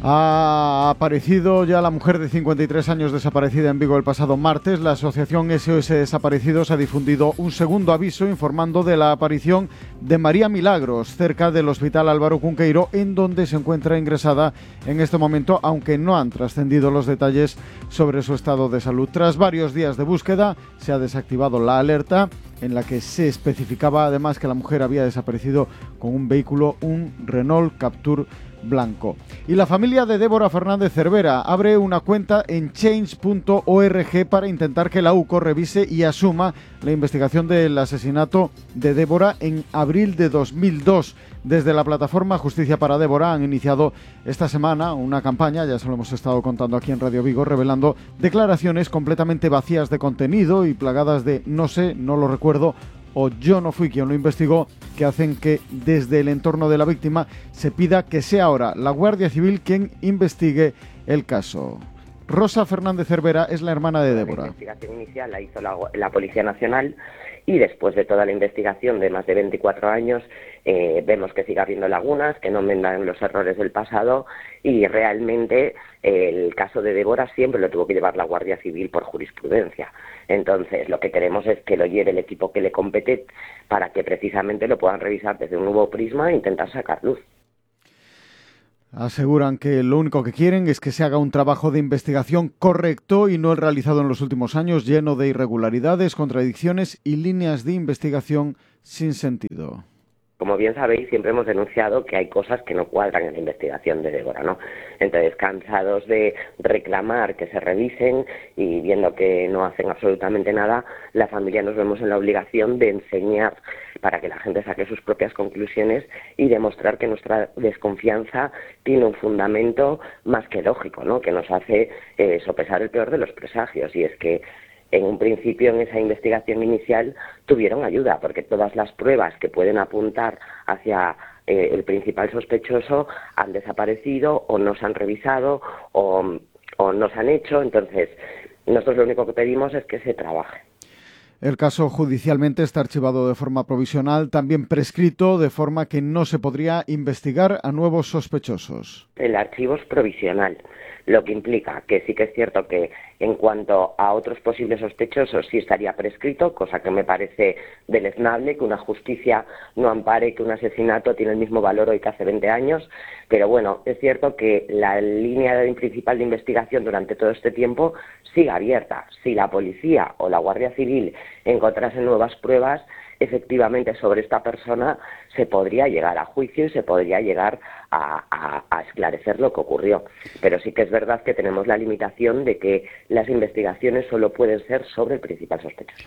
Ha aparecido ya la mujer de 53 años desaparecida en Vigo el pasado martes. La asociación SOS Desaparecidos ha difundido un segundo aviso informando de la aparición de María Milagros cerca del Hospital Álvaro Cunqueiro, en donde se encuentra ingresada en este momento, aunque no han trascendido los detalles sobre su estado de salud. Tras varios días de búsqueda, se ha desactivado la alerta en la que se especificaba además que la mujer había desaparecido con un vehículo, un Renault Captur blanco. Y la familia de Débora Fernández Cervera abre una cuenta en change.org para intentar que la UCO revise y asuma la investigación del asesinato de Débora en abril de 2002. Desde la plataforma Justicia para Débora han iniciado esta semana una campaña, ya se lo hemos estado contando aquí en Radio Vigo, revelando declaraciones completamente vacías de contenido y plagadas de no sé, no lo recuerdo o yo no fui quien lo investigó, que hacen que desde el entorno de la víctima se pida que sea ahora la Guardia Civil quien investigue el caso. Rosa Fernández Cervera es la hermana de Débora. La investigación inicial la hizo la Policía Nacional y después de toda la investigación de más de 24 años vemos que sigue habiendo lagunas, que no enmendan los errores del pasado y realmente el caso de Débora siempre lo tuvo que llevar la Guardia Civil por jurisprudencia. Entonces lo que queremos es que lo lleve el equipo que le compete para que precisamente lo puedan revisar desde un nuevo prisma e intentar sacar luz. Aseguran que lo único que quieren es que se haga un trabajo de investigación correcto y no el realizado en los últimos años, lleno de irregularidades, contradicciones y líneas de investigación sin sentido. Como bien sabéis, siempre hemos denunciado que hay cosas que no cuadran en la investigación de Débora, ¿no? Entonces, cansados de reclamar que se revisen y viendo que no hacen absolutamente nada, la familia nos vemos en la obligación de enseñar para que la gente saque sus propias conclusiones y demostrar que nuestra desconfianza tiene un fundamento más que lógico, ¿no? Que nos hace sopesar el peor de los presagios, y es que en un principio, en esa investigación inicial, tuvieron ayuda, porque todas las pruebas que pueden apuntar hacia el principal sospechoso han desaparecido o no se han revisado o no se han hecho. Entonces, nosotros lo único que pedimos es que se trabaje. El caso judicialmente está archivado de forma provisional, también prescrito, de forma que no se podría investigar a nuevos sospechosos. El archivo es provisional, lo que implica que sí que es cierto que en cuanto a otros posibles sospechosos sí estaría prescrito, cosa que me parece deleznable, que una justicia no ampare que un asesinato tiene el mismo valor hoy que hace 20 años, pero bueno, es cierto que la línea principal de investigación durante todo este tiempo sigue abierta. Si la policía o la Guardia Civil encontrasen nuevas pruebas, efectivamente sobre esta persona se podría llegar a juicio y se podría llegar a esclarecer lo que ocurrió. Pero sí que es verdad que tenemos la limitación de que las investigaciones solo pueden ser sobre el principal sospechoso.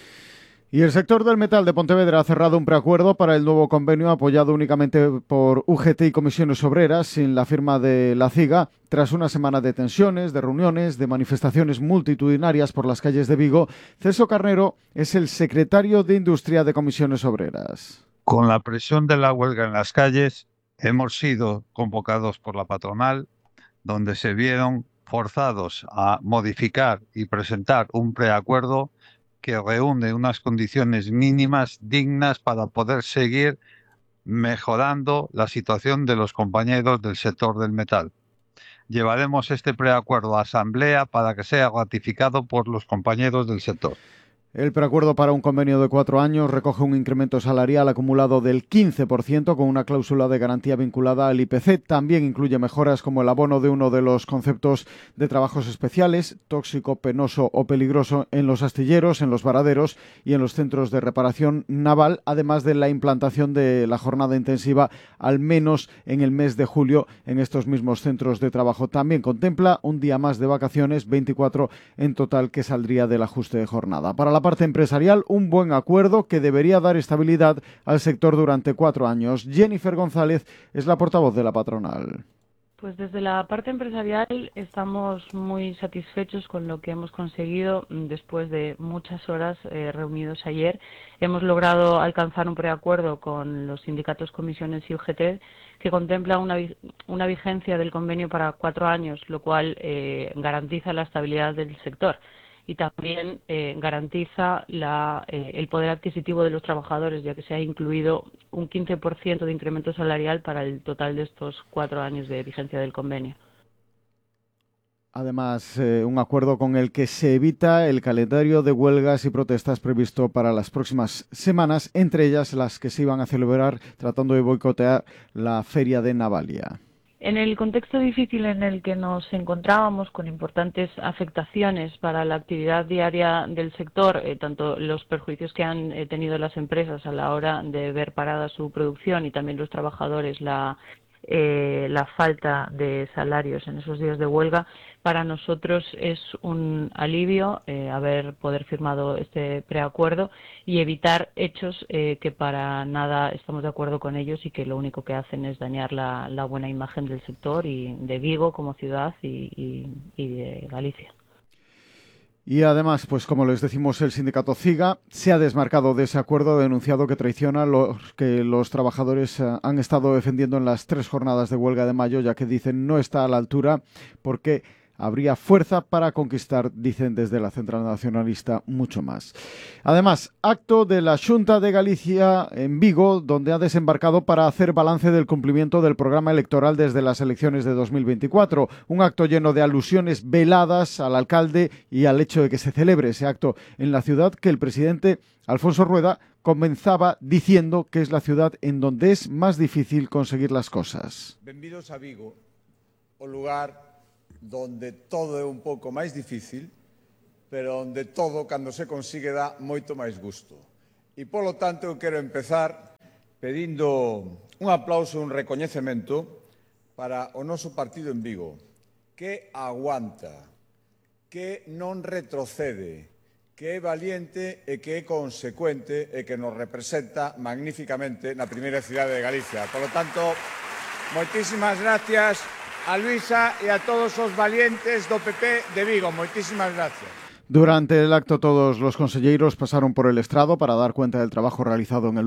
Y el sector del metal de Pontevedra ha cerrado un preacuerdo para el nuevo convenio apoyado únicamente por UGT y comisiones obreras, sin la firma de la CIGA, tras una semana de tensiones, de reuniones, de manifestaciones multitudinarias por las calles de Vigo. Celso Carnero es el secretario de Industria de Comisiones Obreras. Con la presión de la huelga en las calles, hemos sido convocados por la patronal, donde se vieron forzados a modificar y presentar un preacuerdo que reúne unas condiciones mínimas dignas para poder seguir mejorando la situación de los compañeros del sector del metal. Llevaremos este preacuerdo a asamblea para que sea ratificado por los compañeros del sector. El preacuerdo para un convenio de 4 años recoge un incremento salarial acumulado del 15% con una cláusula de garantía vinculada al IPC. También incluye mejoras como el abono de uno de los conceptos de trabajos especiales, tóxico, penoso o peligroso, en los astilleros, en los varaderos y en los centros de reparación naval, además de la implantación de la jornada intensiva al menos en el mes de julio en estos mismos centros de trabajo. También contempla un día más de vacaciones, 24 en total, que saldría del ajuste de jornada. Para la parte empresarial, un buen acuerdo que debería dar estabilidad al sector durante 4 años. Jennifer González es la portavoz de la patronal. Pues desde la parte empresarial estamos muy satisfechos con lo que hemos conseguido después de muchas horas reunidos ayer. Hemos logrado alcanzar un preacuerdo con los sindicatos, comisiones y UGT que contempla una vigencia del convenio para 4 años, lo cual garantiza la estabilidad del sector. y también garantiza el poder adquisitivo de los trabajadores, ya que se ha incluido un 15% de incremento salarial para el total de estos 4 años de vigencia del convenio. Además, un acuerdo con el que se evita el calendario de huelgas y protestas previsto para las próximas semanas, entre ellas las que se iban a celebrar tratando de boicotear la feria de Navalia. En el contexto difícil en el que nos encontrábamos, con importantes afectaciones para la actividad diaria del sector, tanto los perjuicios que han tenido las empresas a la hora de ver parada su producción y también los trabajadores, la falta de salarios en esos días de huelga, para nosotros es un alivio poder firmado este preacuerdo y evitar hechos que para nada estamos de acuerdo con ellos y que lo único que hacen es dañar la buena imagen del sector y de Vigo como ciudad y de Galicia. Y además, pues como les decimos, el sindicato CIGA se ha desmarcado de ese acuerdo, ha denunciado que traiciona que los trabajadores han estado defendiendo en las 3 jornadas de huelga de mayo, ya que dicen no está a la altura porque habría fuerza para conquistar, dicen desde la Central Nacionalista, mucho más. Además, acto de la Xunta de Galicia en Vigo, donde ha desembarcado para hacer balance del cumplimiento del programa electoral desde las elecciones de 2024. Un acto lleno de alusiones veladas al alcalde y al hecho de que se celebre ese acto en la ciudad que el presidente Alfonso Rueda comenzaba diciendo que es la ciudad en donde es más difícil conseguir las cosas. Benvidos a Vigo, o lugar donde todo é un pouco máis difícil, pero onde todo, cando se consigue, dá moito máis gusto. E, polo tanto, eu quero empezar pedindo un aplauso e un recoñecemento para o noso partido en Vigo, que aguanta, que non retrocede, que é valiente e que é consecuente e que nos representa magníficamente na primeira cidade de Galicia. Por lo tanto, moitísimas gracias a Luisa e a todos os valientes do PP de Vigo. Moitísimas gracias. Durante el acto todos los conselleiros pasaron por el estrado para dar cuenta del trabajo realizado en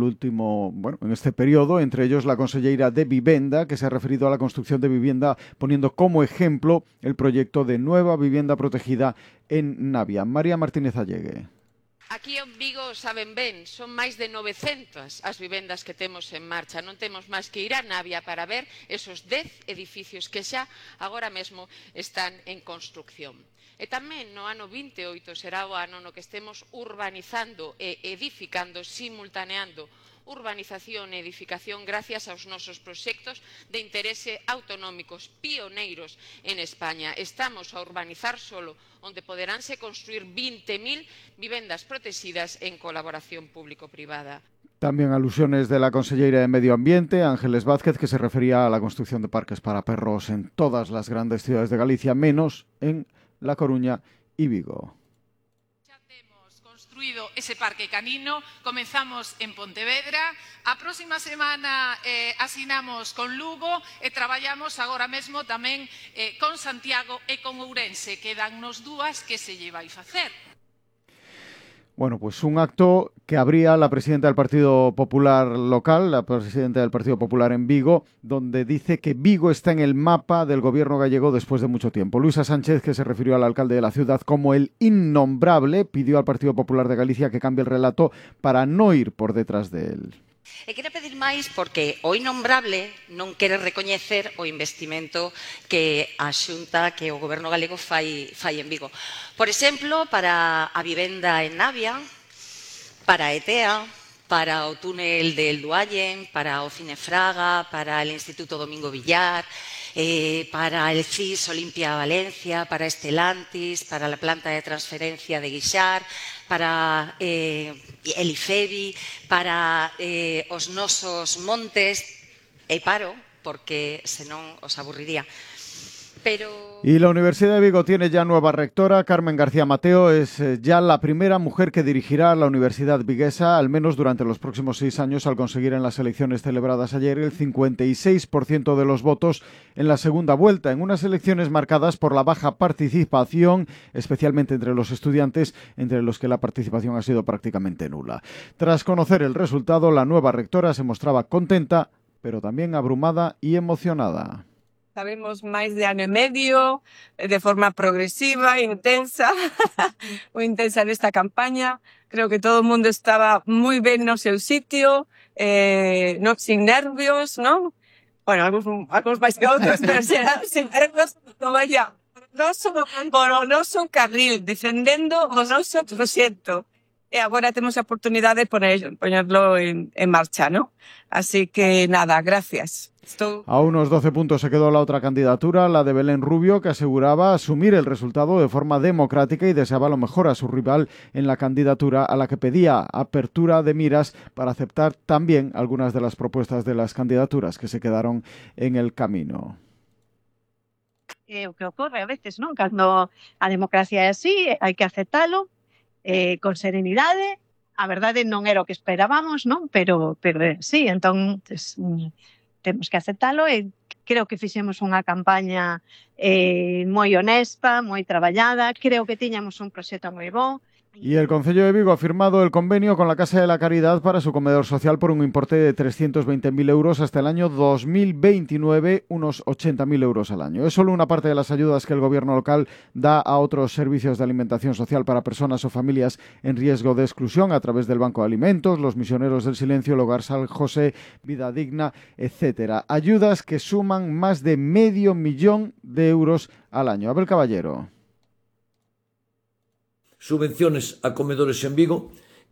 en este periodo, entre ellos la conselleira de Vivenda, que se ha referido a la construcción de vivienda poniendo como ejemplo el proyecto de nueva vivienda protegida en Navia. María Martínez Allegue. Aquí en Vigo saben ben, son máis de 900 as vivendas que temos en marcha. Non temos máis que ir a Navia para ver esos 10 edificios que xa agora mesmo están en construcción. E tamén no ano 28 será o ano no que estemos urbanizando e edificando, simultaneando urbanización e edificación gracias aos nosos proxectos de interese autonómicos pioneiros en España. Estamos a urbanizar solo onde poderánse construir 20.000 vivendas protegidas en colaboración público-privada. También alusiones de la conselleira de Medio Ambiente, Ángeles Vázquez, que se refería a la construcción de parques para perros en todas las grandes ciudades de Galicia, menos en La Coruña y Vigo. Construído ese parque canino, comenzamos en Pontevedra, a próxima semana asinamos con Lugo e traballamos agora mesmo tamén con Santiago e con Ourense, quedannos 2 que se lle vai facer. Bueno, pues un acto que abría la presidenta del Partido Popular local, la presidenta del Partido Popular en Vigo, donde dice que Vigo está en el mapa del gobierno gallego después de mucho tiempo. Luisa Sánchez, que se refirió al alcalde de la ciudad como el innombrable, pidió al Partido Popular de Galicia que cambie el relato para no ir por detrás de él. E quero pedir máis porque o innombrable non quere recoñecer o investimento que a Xunta, que o Goberno galego fai en Vigo. Por exemplo, para a vivenda en Navia, para a ETEA, para o túnel del Duallen, para o Cinefraga, para el Instituto Domingo Villar, para el CIS Olimpia Valencia, para Estelantis, para la planta de transferencia de Guixar, para el IFEBI, para os nosos montes, e paro, porque senón os aburriría. Y la Universidad de Vigo tiene ya nueva rectora. Carmen García Mateo es ya la primera mujer que dirigirá la Universidad viguesa, al menos durante los próximos 6 años, al conseguir en las elecciones celebradas ayer el 56% de los votos en la segunda vuelta, en unas elecciones marcadas por la baja participación, especialmente entre los estudiantes, entre los que la participación ha sido prácticamente nula. Tras conocer el resultado, la nueva rectora se mostraba contenta, pero también abrumada y emocionada. sabemos, máis de ano e medio, de forma progresiva, intensa, moi intensa nesta campaña. Creo que todo o mundo estaba moi ben no seu sitio, non sin nervios, non? Bueno, algúns máis que outros, pero sin nervios, vaya, por o noso carril, defendendo o noso proxecto. E agora temos a oportunidade de poñerlo en marcha, ¿no? Así que nada, gracias. A unos 12 puntos se quedó la otra candidatura, la de Belén Rubio, que aseguraba asumir el resultado de forma democrática y deseaba lo mejor a su rival en la candidatura, a la que pedía apertura de miras para aceptar también algunas de las propuestas de las candidaturas que se quedaron en el camino. O que ocorre a veces, non? Cando a democracia é así, hai que aceptalo con serenidade. A verdade non era o que esperábamos, non? Pero sí, entón temos que aceptalo e creo que fixemos unha campaña moi honesta, moi traballada. Creo que tiñamos un proxecto moi bon. Y el Concello de Vigo ha firmado el convenio con la Casa de la Caridad para su comedor social por un importe de 320.000 euros hasta el año 2029, unos 80.000 euros al año. Es solo una parte de las ayudas que el gobierno local da a otros servicios de alimentación social para personas o familias en riesgo de exclusión a través del Banco de Alimentos, los Misioneros del Silencio, el Hogar San José, Vida Digna, etcétera. Ayudas que suman más de 500.000 euros al año. Abel Caballero. Subvenciones a comedores en Vigo,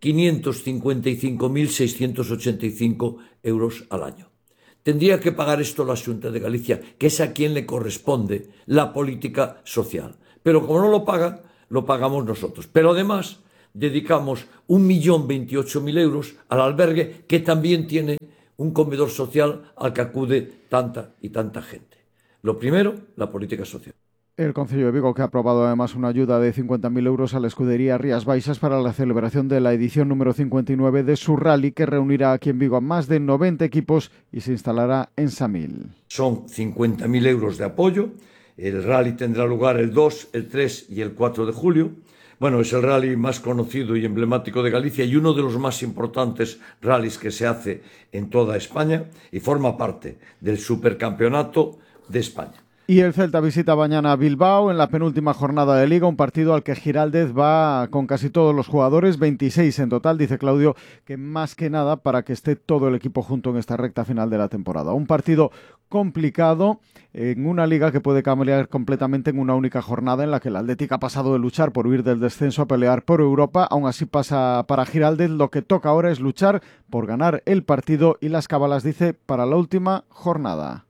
555.685 euros al año. Tendría que pagar esto la Xunta de Galicia, que es a quien le corresponde la política social. Pero como no lo paga, lo pagamos nosotros. Pero además dedicamos 1.028.000 euros al albergue, que también tiene un comedor social al que acude tanta y tanta gente. Lo primero, la política social. El Concello de Vigo, que ha aprobado además una ayuda de 50.000 euros a la escudería Rías Baixas para la celebración de la edición número 59 de su rally, que reunirá aquí en Vigo a más de 90 equipos y se instalará en Samil. Son 50.000 euros de apoyo. El rally tendrá lugar el 2, el 3 y el 4 de julio. Bueno, es el rally más conocido y emblemático de Galicia y uno de los más importantes rallies que se hace en toda España y forma parte del Supercampeonato de España. Y el Celta visita mañana a Bilbao en la penúltima jornada de Liga, un partido al que Giraldez va con casi todos los jugadores, 26 en total, dice Claudio, que más que nada para que esté todo el equipo junto en esta recta final de la temporada. Un partido complicado en una liga que puede cambiar completamente en una única jornada, en la que el Atlético ha pasado de luchar por huir del descenso a pelear por Europa. Aún así pasa para Giraldez, lo que toca ahora es luchar por ganar el partido y las cábalas, dice, para la última jornada.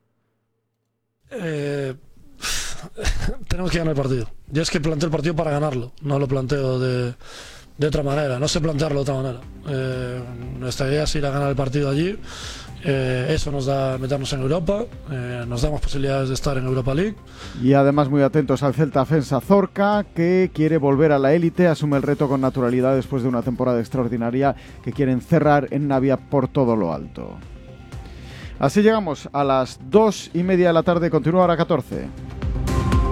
Tenemos que ganar el partido. Yo es que planteo el partido para ganarlo, no lo planteo de otra manera, no sé plantearlo de otra manera. Nuestra idea es ir a ganar el partido allí, eso nos da meternos en Europa, nos damos posibilidades de estar en Europa League. Y además muy atentos al Celta Fensa Zorca, que quiere volver a la élite, asume el reto con naturalidad después de una temporada extraordinaria que quieren cerrar en Navia por todo lo alto. Así llegamos a las 2:30 de la tarde, continúa ahora 14.